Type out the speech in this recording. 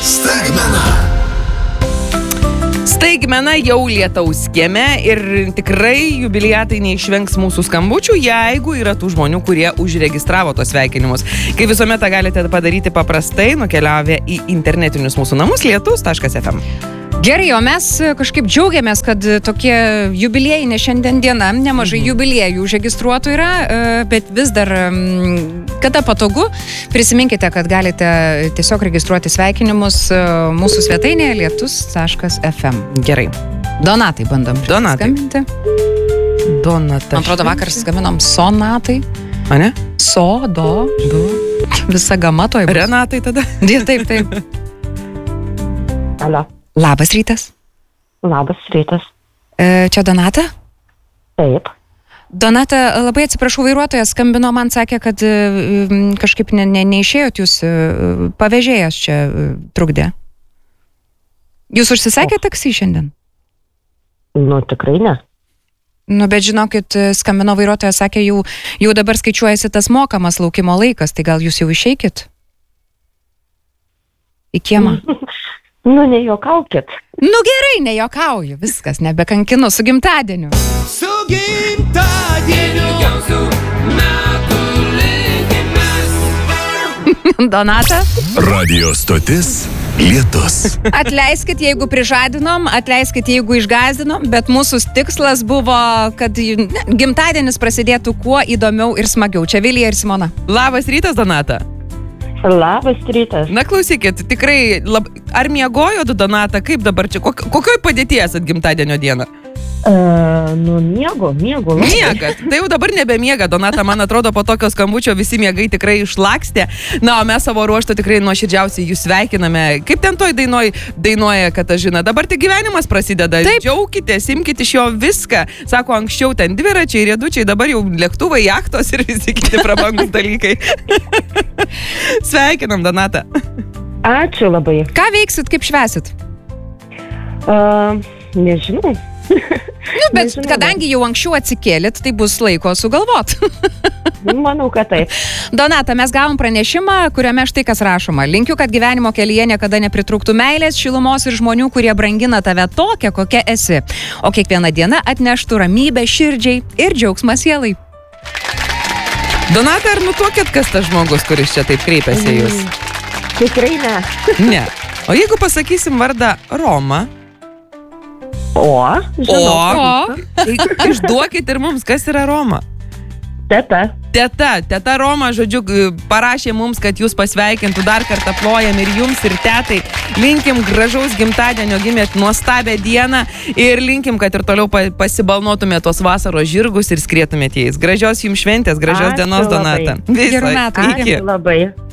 Staigmena jau Lietaus kieme ir tikrai jubiliatai neišvengs mūsų skambučių, jeigu yra tų žmonių, kurie užregistravo tos sveikinimus. Kaip visuomet tą galite padaryti paprastai, nukeliavę į internetinius mūsų namus lietus.fm. Gerai, o mes kažkaip džiaugiamės, kad tokie jubiliejai šiandien diena, nemažai jubiliejų užregistruotų yra, bet vis dar, kada patogu, prisiminkite, kad galite tiesiog registruoti sveikinimus mūsų svetainėje lietus.fm. Gerai. Donatai bandom skambinti. Donata. Man atrodo, vakar skaminom Sonatai. A ne? So, do, visa gama toj bus. Renatai tada. Taip. Alio. Labas rytas. Labas rytas. Čia Donata? Taip. Donata, labai atsiprašau, vairuotojas skambino, man sakė, kad kažkaip neišėjot jūs, pavežėjas čia trukdė. Jūs užsisakė taksi šiandien? Nu, tikrai ne. Nu, bet žinokit, skambino vairuotojas, sakė, jau dabar skaičiuojasi tas mokamas laukimo laikas, tai gal jūs jau išeikit? Į kiemą? Nu, nejuokaukit. Nu gerai, nejuokauju, viskas, nebekankinu, su gimtadieniu. Su gimtadieniu, ilgiausių metų linkimės. Donata? Radio stotis Lietus. Atleiskit, jeigu prižadinom, atleiskit, jeigu išgąsdinom, bet mūsų tikslas buvo, kad gimtadienis prasidėtų kuo įdomiau ir smagiau. Čia Vilija ir Simona. Labas rytas, Donata. Labas rytas. Na, klausykit, tikrai, ar miegojot, Donata, kaip dabar čia, kokioj padėties gimtadienio dieną? Nu, miegu. Miegat. Tai jau dabar nebemiega, Donata, man atrodo, po tokio skambučio visi miegai tikrai išlakstė. Na, o mes savo ruožtu tikrai nuoširdžiausiai jūs sveikiname. Kaip ten toj dainuoja Katažina? Dabar tik gyvenimas prasideda. Taip. Džiaukitės, imkite iš jo viską. Sako, anksčiau ten dviračiai, riedučiai, dabar jau lėktuvai, jachtos ir visi kiti prabangus dalykai. Sveikinam, Donata. Ačiū labai. Ką veiksit, kaip švesit? Nežinau. Nu, bet nežinau, kadangi jau anksčiau atsikėlit, tai bus laiko sugalvot. Manau, kad taip. Donata, mes gavom pranešimą, kuriame štai kas rašoma. Linkiu, kad gyvenimo kelyje niekada nepritrūktų meilės, šilumos ir žmonių, kurie brangina tave tokią, kokia esi. O kiekviena diena atneštų ramybę širdžiai ir džiaugsmą sielai. Donata, ar nutuokėt, kas tas žmogus, kuris čia taip kreipiasi į jūs? Tikrai ne. Ne. O jeigu pasakysim vardą Roma? Žinau. Tai išduokit ir mums, kas yra Roma. Teta Roma, žodžiu, parašė mums, kad jūs pasveikintų, dar kartą plojam ir jums, ir tetai. Linkim gražaus gimtadienio, gimėt nuostabią dieną ir linkim, kad ir toliau pasibalnotumėt tos vasaros žirgus ir skrietumėt jais. Gražios jums šventės, gražios dienos, Donata. Gerų metų. Ačiū labai.